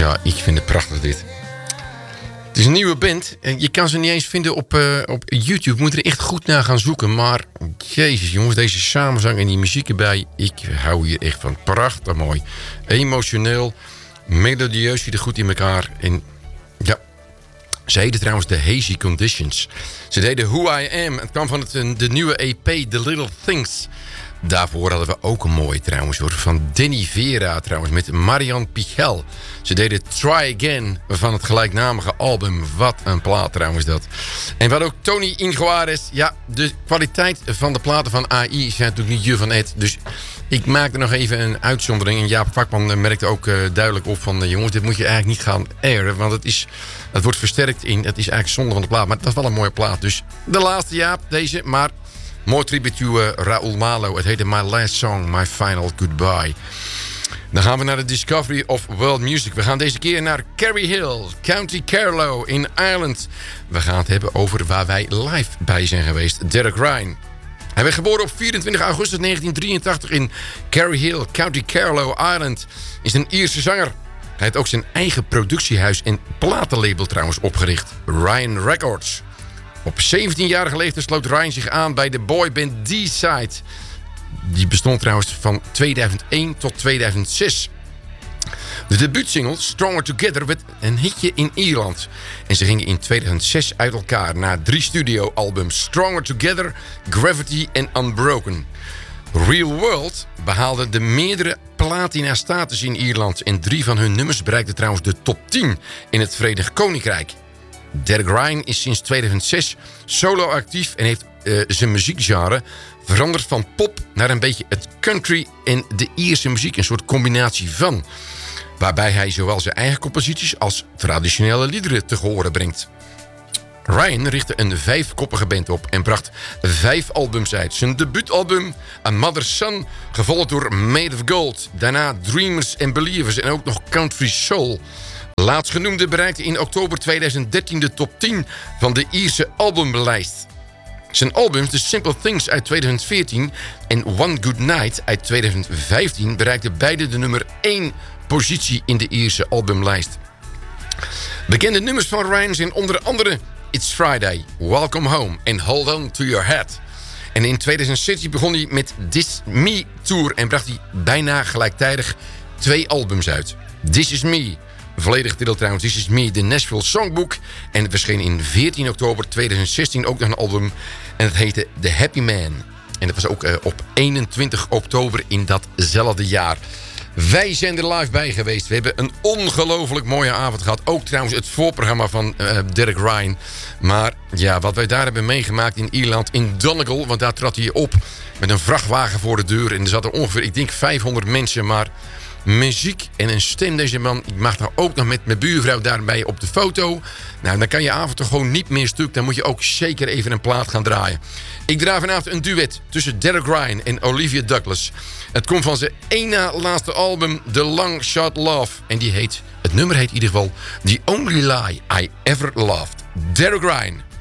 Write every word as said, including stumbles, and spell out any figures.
Ja, ik vind het prachtig dit. Het is een nieuwe band. En je kan ze niet eens vinden op, uh, op YouTube. Je moet er echt goed naar gaan zoeken. Maar, jezus jongens, deze samenzang en die muziek erbij. Ik hou hier echt van. Prachtig mooi. Emotioneel. Melodieus, zit er goed in elkaar. En ja, ze deden trouwens The Hazy Conditions. Ze deden Who I Am. Het kwam van het, de nieuwe E P The Little Things. Daarvoor hadden we ook een mooie trouwens hoor. Van Danny Vera trouwens met Marianne Pichel. Ze deden Try Again van het gelijknamige album. Wat een plaat trouwens dat. En we hadden ook Tony Inguares. Ja, de kwaliteit van de platen van A I zijn natuurlijk niet je van Ed. Dus ik maakte nog even een uitzondering. En Jaap Vakman merkte ook uh, duidelijk op van... Uh, jongens, dit moet je eigenlijk niet gaan airen. Want het, is, het wordt versterkt in... Het is eigenlijk zonde van de plaat. Maar dat is wel een mooie plaat. Dus de laatste Jaap, deze. Maar... mooi tribute to uh, Raoul Malo. Het heette My Last Song, My Final Goodbye. Dan gaan we naar de Discovery of World Music. We gaan deze keer naar Kerry Hill, County Carlow in Ireland. We gaan het hebben over waar wij live bij zijn geweest. Derek Ryan. Hij werd geboren op vierentwintig augustus negentien drieëntachtig in Kerry Hill, County Carlow, Ireland. Is een Ierse zanger. Hij heeft ook zijn eigen productiehuis en platenlabel trouwens opgericht. Ryan Records. Op zeventienjarige leeftijd sloot Ryan zich aan bij de boyband D-Side. Die bestond trouwens van tweeduizend één tot tweeduizend zes. De debuutsingle Stronger Together werd een hitje in Ierland. En ze gingen in tweeduizend zes uit elkaar na drie studioalbums. Stronger Together, Gravity en Unbroken. Real World behaalde de meerdere platina-status in Ierland. En drie van hun nummers bereikten trouwens de top tien in het Verenigd Koninkrijk. Derek Ryan is sinds tweeduizend zes solo actief en heeft uh, zijn muziekgenre veranderd van pop naar een beetje het country en de Ierse muziek. Een soort combinatie van. Waarbij hij zowel zijn eigen composities als traditionele liederen te horen brengt. Ryan richtte een vijfkoppige band op en bracht vijf albums uit. Zijn debuutalbum A Mother's Son, gevolgd door Made of Gold. Daarna Dreamers and Believers en ook nog Country Soul. Laatstgenoemde bereikte in oktober tweeduizend dertien de top tien van de Ierse albumlijst. Zijn albums The Simple Things uit tweeduizend veertien en One Good Night uit tweeduizend vijftien... bereikten beide de nummer één positie in de Ierse albumlijst. Bekende nummers van Ryan zijn onder andere It's Friday, Welcome Home en Hold On To Your Head. En in tweeduizend zestien begon hij met This Me Tour en bracht hij bijna gelijktijdig twee albums uit. This Is Me, volledig titel trouwens, This Is Me, The Nashville Songbook. En het verscheen in veertien oktober tweeduizend zestien ook nog een album. En het heette The Happy Man. En dat was ook uh, op eenentwintig oktober in datzelfde jaar. Wij zijn er live bij geweest. We hebben een ongelooflijk mooie avond gehad. Ook trouwens het voorprogramma van uh, Derek Ryan. Maar ja, wat wij daar hebben meegemaakt in Ierland, in Donegal. Want daar trad hij op met een vrachtwagen voor de deur. En er zaten ongeveer, ik denk, vijfhonderd mensen. Maar muziek en een stem, deze man. Ik mag nou ook nog met mijn buurvrouw daarbij op de foto. Nou, dan kan je avond toch gewoon niet meer stuk. Dan moet je ook zeker even een plaat gaan draaien. Ik draai vanavond een duet tussen Derek Ryan en Olivia Douglas. Het komt van zijn één na laatste album, The Long Shot Love. En die heet, het nummer heet in ieder geval The Only Lie I Ever Loved. Derek Ryan.